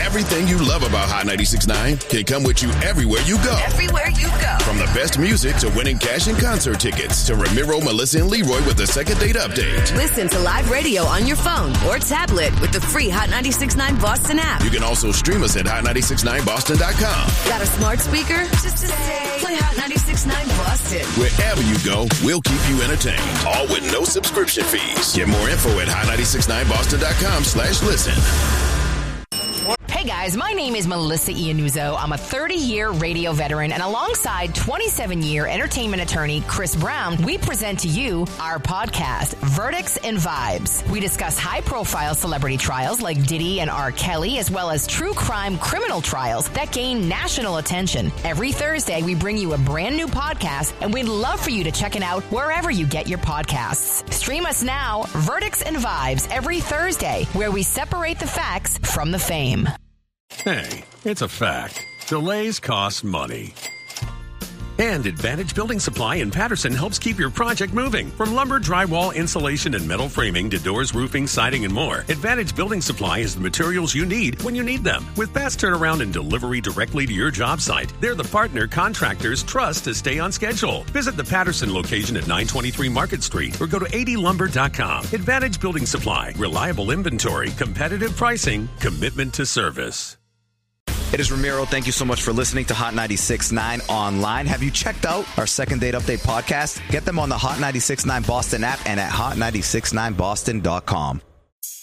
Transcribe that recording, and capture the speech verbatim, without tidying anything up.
Everything you love about Hot ninety-six point nine can come with you everywhere you go. Everywhere you go. From the best music to winning cash and concert tickets to Ramiro, Melissa, and Leroy with the second date update. Listen to live radio on your phone or tablet with the free Hot ninety-six point nine Boston app. You can also stream us at hot ninety-six point nine boston dot com. Got a smart speaker? Just to say, play Hot ninety-six point nine Boston. Wherever you go, we'll keep you entertained. All with no subscription fees. Get more info at hot ninety-six point nine boston dot com slash listen. Hey guys, my name is Melissa Iannuzzo. I'm a thirty-year radio veteran, and alongside twenty-seven-year entertainment attorney Chris Brown, we present to you our podcast, Verdicts and Vibes. We discuss high-profile celebrity trials like Diddy and R. Kelly, as well as true crime criminal trials that gain national attention. Every Thursday, we bring you a brand new podcast, and we'd love for you to check it out wherever you get your podcasts. Stream us now, Verdicts and Vibes, every Thursday, where we separate the facts from the fame. Hey, it's a fact. Delays cost money. And Advantage Building Supply in Patterson helps keep your project moving. From lumber, drywall, insulation, and metal framing to doors, roofing, siding, and more, Advantage Building Supply is the materials you need when you need them. With fast turnaround and delivery directly to your job site, they're the partner contractors trust to stay on schedule. Visit the Patterson location at nine twenty-three Market Street or go to eighty lumber dot com. Advantage Building Supply. Reliable inventory, competitive pricing, commitment to service. It is Ramiro. Thank you so much for listening to Hot ninety-six point nine online. Have you checked out our Second Date Update podcast? Get them on the Hot ninety-six point nine Boston app and at hot ninety-six point nine boston dot com.